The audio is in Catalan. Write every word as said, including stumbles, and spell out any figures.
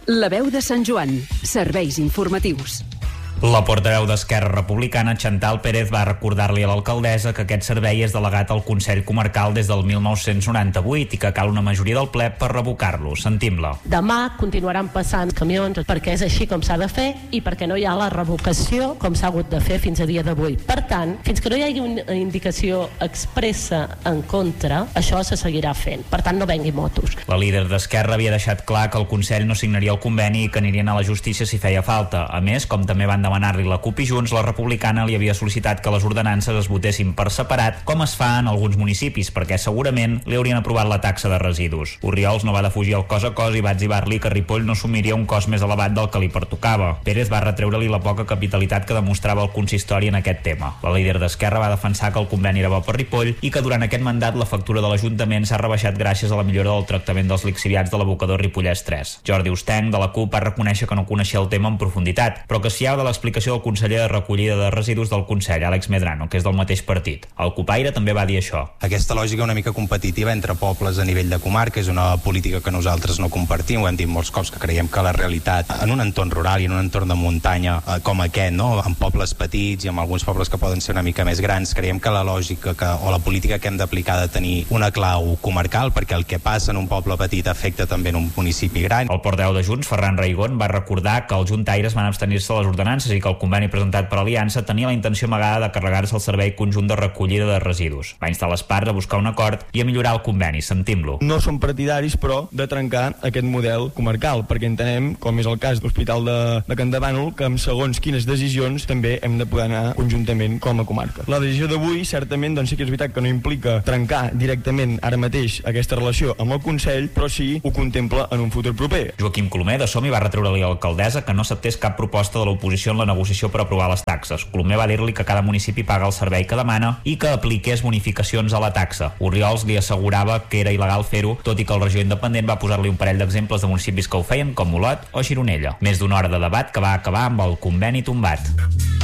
La veu de Sant Joan. Serveis informatius. La portaveu d'Esquerra Republicana, Chantal Pérez, va recordar-li a l'alcaldessa que aquest servei és delegat al Consell Comarcal des del mil nou-cents noranta-vuit i que cal una majoria del ple per revocar-lo. Sentim-la. Demà continuaran passant camions perquè és així com s'ha de fer i perquè no hi ha la revocació com s'ha hagut de fer fins a dia d'avui. Per tant, fins que no hi hagi una indicació expressa en contra, això se seguirà fent. Per tant, no vengui motos. La líder d'Esquerra havia deixat clar que el Consell no signaria el conveni i que anirien a la justícia si feia falta. A més, com també van demanar-li la CUP i Junts, la republicana li havia sol·licitat que les ordenances es votessin per separat, com es fa en alguns municipis, perquè segurament li haurien aprovat la taxa de residus. Orriols no va defugir el cos a cos i va etzibar-li que Ripoll no assumiria un cost més elevat del que li pertocava. Pérez va retreure-li la poca capitalitat que demostrava el consistori en aquest tema. La líder d'Esquerra va defensar que el conveni era bo per Ripoll i que durant aquest mandat la factura de l'Ajuntament s'ha rebaixat gràcies a la millora del tractament dels lixiviats de l'abocador Ripollès tres. Jordi Ostenc, de la CUP, va reconèixer que no coneixia el tema en profunditat, però que s'hi ha de l'explicació del conseller de recollida de residus del Consell, Àlex Medrano, que és del mateix partit. El Cupaire també va dir això. Aquesta lògica una mica competitiva entre pobles a nivell de comarca és una política que nosaltres no compartim, ho hem dit molts cops, que creiem que la realitat en un entorn rural i en un entorn de muntanya eh, com aquest, no? En pobles petits i en alguns pobles que poden ser una mica més grans, creiem que la lògica que, o la política que hem d'aplicar ha de tenir una clau comarcal, perquè el que passa en un poble petit afecta també en un municipi gran. El portaveu de Junts, Ferran Raigón, va recordar que els juntaires van abstenir-se a les ordenances i que el conveni presentat per Aliança tenia la intenció amagada de carregar-se el servei conjunt de recollida de residus. Va instar les parts a buscar un acord i a millorar el conveni. Sentim-lo. No som partidaris, però, de trencar aquest model comarcal, perquè entenem, com és el cas de l'Hospital de, de Can de Bànol, que amb segons quines decisions també hem de poder anar conjuntament com a comarca. La decisió d'avui, certament, doncs sí que és veritat que no implica trencar directament ara mateix aquesta relació amb el Consell, però sí ho contempla en un futur proper. Joaquim Colomer, de Som, va retreure-li a l'alcaldessa que no acceptés cap proposta de l'oposició en la negociació per aprovar les taxes. Colomer va dir-li que cada municipi paga el servei que demana i que apliqués bonificacions a la taxa. Orriols li assegurava que era il·legal fer-ho, tot i que el Regió Independent va posar-li un parell d'exemples de municipis que ho feien, com Olot o Gironella. Més d'una hora de debat que va acabar amb el conveni tombat.